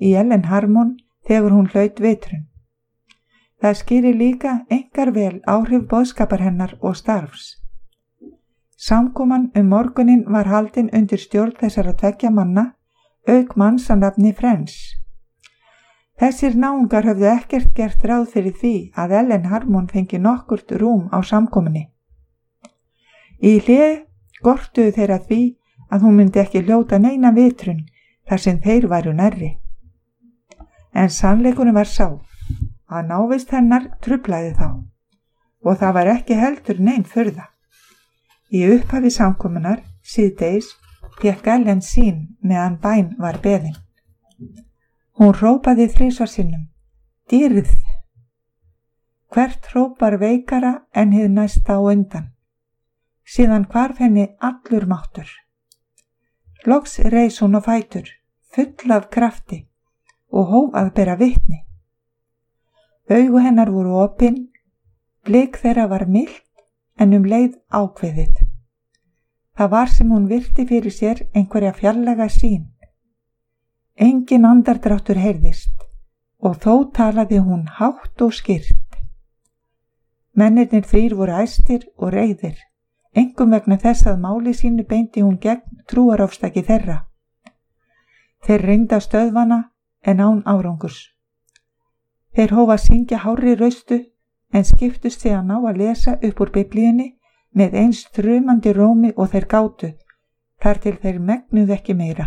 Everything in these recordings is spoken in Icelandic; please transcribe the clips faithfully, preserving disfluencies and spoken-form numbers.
í Ellen Harmon þegar hún hlaut vitrun. Það skýrir líka einkar vel áhrif boðskapar hennar og starfs. Samkoman um morguninn var haldin undir stjórn þessara tveggja manna, auk manns að nafni Friends. Þessir náungar höfðu ekkert gert ráð fyrir því að Ellen Harmon fengi nokkurt rúm á samkominni. Í hlið gortuðu þeirra því að hún myndi ekki hljóta neina vitrun þar sem þeir væru nærri. En sannleikurinn var sá að návist hennar truflaði þá og það var ekki heldur nein furða. Í upphafi samkomunar síðdegis fékk Ellen sín meðan bæn var beðin. Hún hrópaði þrisvar sinnum, dýrð. Hvert hrópar veikara en hið næsta á undan. Síðan hvarf henni allur máttur. Loks reis hún á fætur, full af krafti og hóf að bera vitni. Augu hennar voru opin, blik þeirra var milt en um leið ákveðið. Það var sem hún virti fyrir sér einhverja fjarlæga sýn. Engin andardráttur heyrðist og þó talaði hún hátt og skýrt. Mennirnir þrír voru æstir og reiðir, einkum vegna þess að máli sínu beinti hún gegn trúarofstaki þeirra. Þeir reyndu að stöðvana en án árangurs. Þeir hófa að syngja hárri raustu en skiptust síðan á að lesa upp úr Biblíunni með eins þrumandi rómi og þeir gátu, þar til þeir megnuðu ekki meira.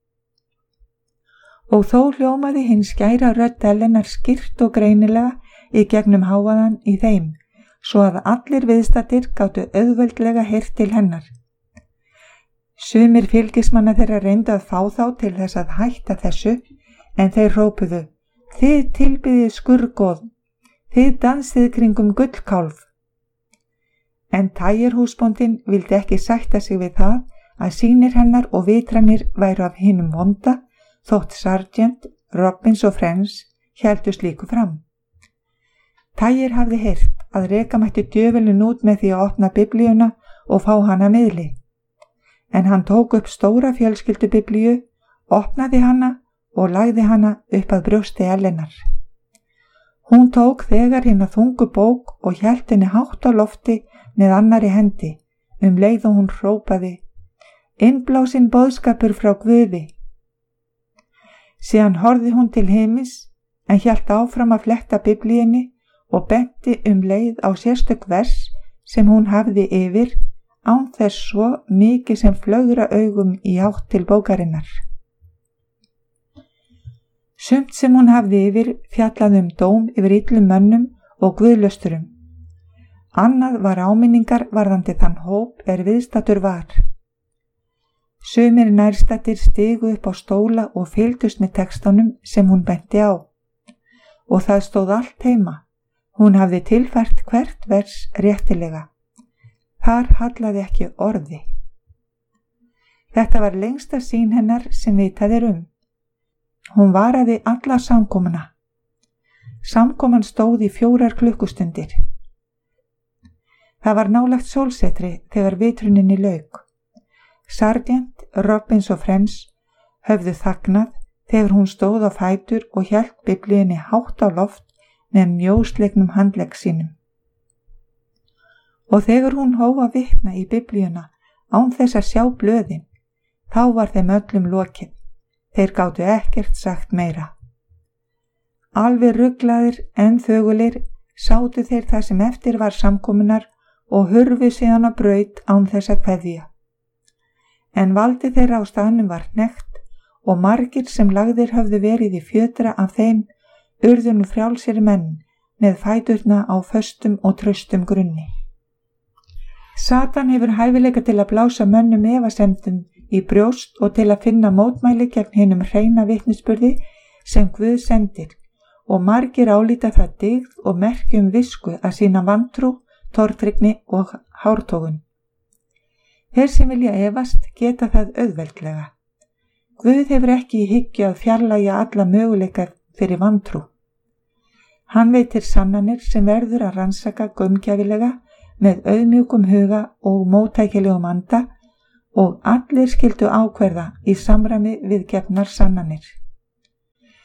Og þó hljómaði hinn skæra rödd Ellenar skýrt og greinilega í gegnum hávaðan í þeim, svo að allir viðstaddir gátu auðveldlega heyrt til hennar. Sumir fylgismanna þeirra reyndu að fá þá til þess að hætta þessu, en þeir hrópuðu, þið tilbyðið skurgoð, þið dansið kringum gullkálf. En Tyre-húsbóndinn vildi ekki sætta sig við það að sýnir hennar og vitranir væru af hinum vonda, þótt Sargent, Robbins og Friends héldu slíku fram. Tyre hafði heyrt að reka mætti djöfulinn út með því að opna Biblíuna og fá hana miðli. En hann tók upp stóra fjölskyldu Biblíu, opnaði hana og lagði hana upp að brjósti Ellenar. Hún tók þegar hina þungu bók og hélt henni hátt á lofti með annari hendi, um leið og hún hrópaði, innblásinn boðskapur frá Guði. Síðan horfði hún til himins, en hélt áfram að fletta Biblíunni og benti um leið á sérstök vers sem hún hafði yfir, án þess svo mikið sem flögra augum í átt til bókarinnar. Sumt sem hún hafði yfir fjallaði um dóm yfir illum mönnum og guðlausturum. Annað var áminningar varðandi þann hóp er viðstaddur var. Sumir nærstaddir stigu upp á stóla og fylgdust með textanum sem hún benti á. Og það stóð allt heima. Hún hafði tilfært hvert vers réttilega. Þar hallaði ekki orði. Þetta var lengsta sýn hennar sem vitað er um. Hún varaði alla samkomuna. Samkoman stóð í fjórar klukkustundir. Það var nálægt sólsetri þegar vitruninni lauk. Sargent, Robbins og Friends höfðu þagnað þegar hún stóð á fætur og hélt Biblíunni hátt á loft með mjóslegnum handlegg sínum. Og þegar hún hóf að vitna í Biblíuna án þess að sjá blöðin, þá var þeim öllum lokið. Þeir gátu ekkert sagt meira. Alveg ruglaðir en þögulir sátu þeir það sem eftir var samkomunar og hurfu síðan að braut án þess að kveðja. En valdi þeirra á staðnum var hnekkt og margir sem lagðir höfðu verið í fjötra af þeim urðu nú frjálsir menn með fæturna á föstum og traustum grunni. Satan hefur hæfileika til að blása mönnum efasemdum í brjóst og til að finna mótmæli gegn hinum hreina vitnisburði sem Guð sendir og margir álíta það dygð og merki um visku að sína vantrú, tortryggni og hártógun. Þeir sem vilja efast geta það auðveldlega. Guð hefur ekki í hyggju að fjarlægja alla möguleika fyrir vantrú. Hann veitir sannanir sem verður að rannsaka gaumgæfilega með auðmjúkum huga og móttækilegum anda og allir skyldu ákverða í samræmi við gefnar sannanir.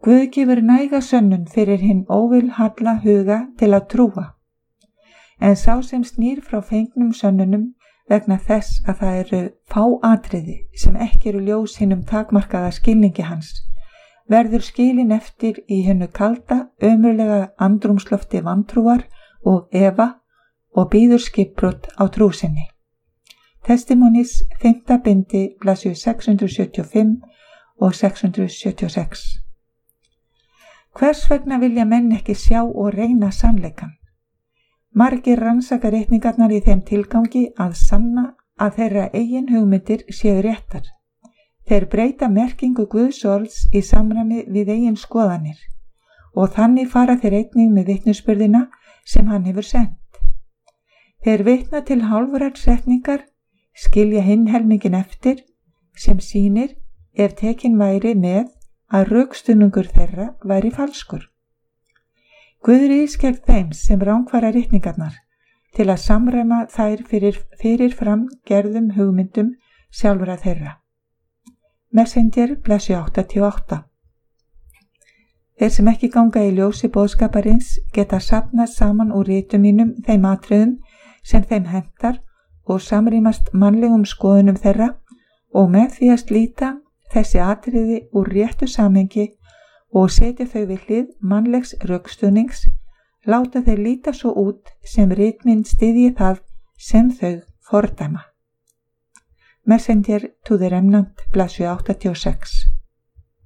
Guð gefur næga sönnun fyrir hinn óvilhalla huga til að trúa, en sá sem snýr frá fengnum sönnunum vegna þess að það eru fá atriði sem ekki eru ljós hinum takmarkaða skilningi hans, verður skilin eftir í hinnu kalda, ömurlega andrúmslofti vantrúar og efa og býður skipbrot á trú sinni. Testimonies fimmta bindi blaðsíður sex hundruð sjötíu og fimm og sex hundruð sjötíu og sex. Hvers vegna vilja menn ekki sjá og reyna sannleikan? Margir rannsaka reikningarnar í þeim tilgangi að sanna að þeirra eigin hugmyndir séu réttar. Þeir breyta merkingu Guðs orðs í samræmi við eigin skoðanir og þannig fara þeir einnig með vitnisburðina sem hann hefur sent. Þeir vitna til hálfrar setningar, skilja hinn helmingin eftir, sem sýnir ef tekin væri með að rökstuðningur þeirra væri falskur. Guð rís gegn þeim sem rangfæra ritningarnar til að samræma þær fyrir, fyrir fram gerðum hugmyndum sjálfra þeirra. Messenger blaðsíða áttatíu og átta. Þeir sem ekki ganga í ljósi boðskaparins geta safnað saman úr ritum mínum þeim atriðum sem þeim hentar og samrýmast mannlegum skoðunum þeirra og með því að slíta þessi atriði úr réttu samhengi og setja þau við hlið mannlegs rökstuðnings, láta þeir líta svo út sem ritminn styðji það sem þau fordæma. Messenger to the Remnant blaðsíða áttatíu og sex.